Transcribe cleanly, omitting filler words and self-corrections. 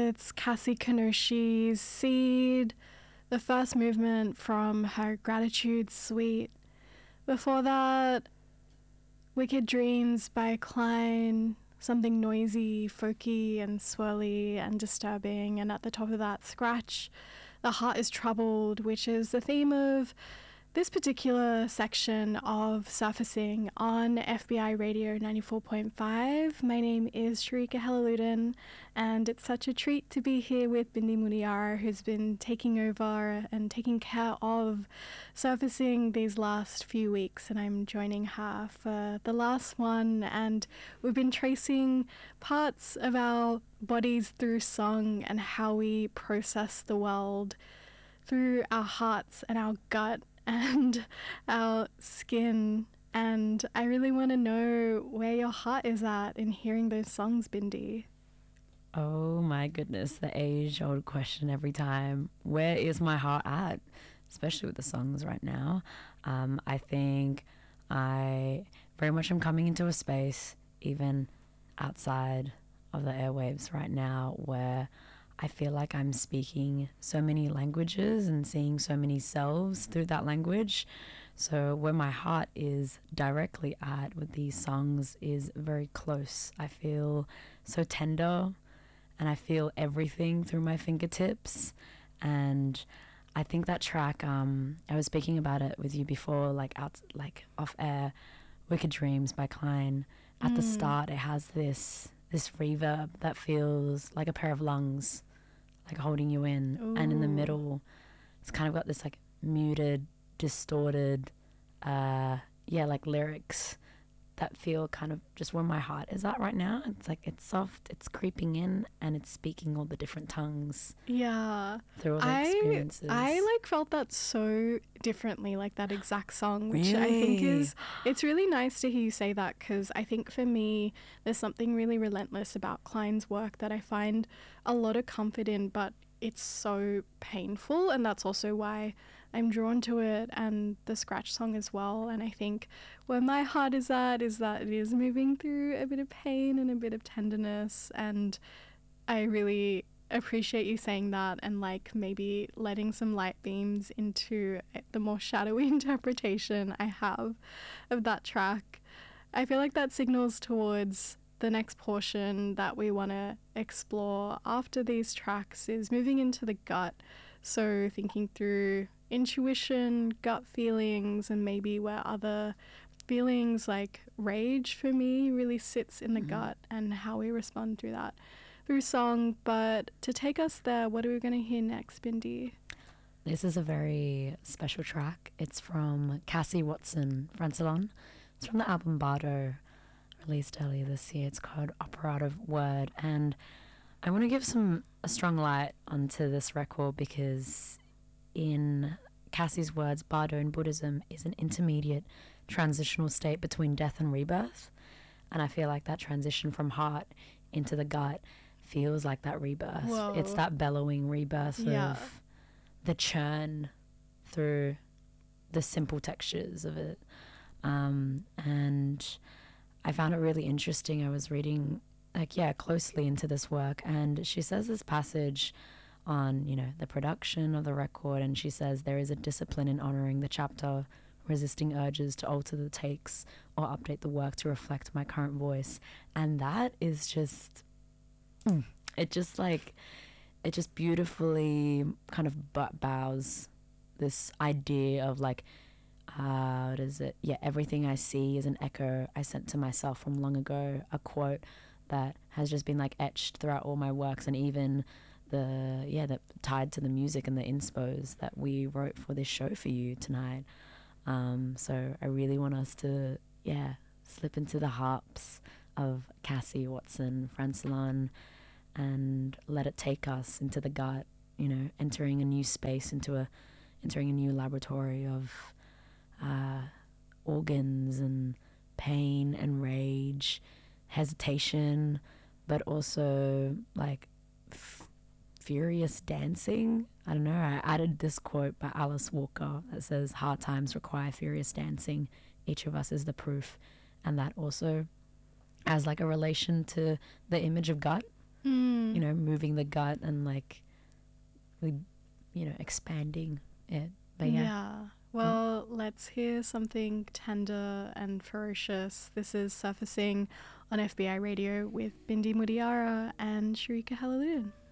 It's Cassie Kenoshi's Seed, the first movement from her Gratitude Suite. Before that, Wicked Dreams by Klein, something noisy, folky and swirly and disturbing. And at the top of that, Scratch, The Heart is Troubled, which is the theme of this particular section of Surfacing on FBI Radio 94.5. My name is Sharika Helaludin, and it's such a treat to be here with Bindi Mutiara, who's been taking over and taking care of Surfacing these last few weeks, and I'm joining her for the last one. And we've been tracing parts of our bodies through song and how we process the world through our hearts and our gut and our skin. And I really want to know where your heart is at in hearing those songs, Bindi. Oh my goodness, the age-old question every time. Where is my heart at? Especially with the songs right now. I think I very much am coming into a space, even outside of the airwaves right now, where I feel like I'm speaking so many languages and seeing so many selves through that language. So where my heart is directly at with these songs is very close. I feel so tender and I feel everything through my fingertips. And I think that track, I was speaking about it with you before, like off air, Wicked Dreams by Klein. At the start, it has this reverb that feels like a pair of lungs, like holding you in. Ooh. And in the middle, it's kind of got this like muted, distorted, like lyrics that feel kind of just where my heart is at right now. It's like it's soft, it's creeping in, and it's speaking all the different tongues. Yeah. Through all the experiences. I like felt that so differently, like that exact song, which really? I think it's really nice to hear you say that, because I think for me, there's something really relentless about Klein's work that I find a lot of comfort in, but it's so painful, and that's also why I'm drawn to it, and the Scratch song as well. And I think where my heart is at is that it is moving through a bit of pain and a bit of tenderness, and I really appreciate you saying that and like maybe letting some light beams into the more shadowy interpretation I have of that track. I feel like that signals towards the next portion that we want to explore after these tracks is moving into the gut. So thinking through intuition, gut feelings, and maybe where other feelings like rage for me really sits in the gut, and how we respond through that through song. But to take us there, what are we going to hear next, Bindi? This is a very special track. It's from Cassie Watson Francillon. It's from the album Bardo, released earlier this year. It's called Operative Word, and I want to give a strong light onto this record because in Cassie's words, Bardo in Buddhism is an intermediate transitional state between death and rebirth, and I feel like that transition from heart into the gut feels like that rebirth. Whoa. It's that bellowing rebirth of the churn through the simple textures of it, and I found it really interesting. I was reading closely into this work, and she says this passage on, the production of the record, and she says there is a discipline in honoring the chapter, resisting urges to alter the takes or update the work to reflect my current voice. And that is just, it just beautifully kind of bows this idea of like, what is it? Yeah, everything I see is an echo I sent to myself from long ago, a quote that has just been like etched throughout all my works, and even that tied to the music and the inspos that we wrote for this show for you tonight. So I really want us to slip into the harps of Cassie Watson Francillon and let it take us into the gut, entering a new space, entering a new laboratory of organs and pain and rage, hesitation, but also like furious dancing. I don't know, I added this quote by Alice Walker that says, hard times require furious dancing, each of us is the proof. And that also has like a relation to the image of gut, you know, moving the gut and like, you know, expanding it. But yeah. Well, let's hear something tender and ferocious. This is Surfacing on FBI Radio with Bindi Mudiara and Sharika Halaluddin.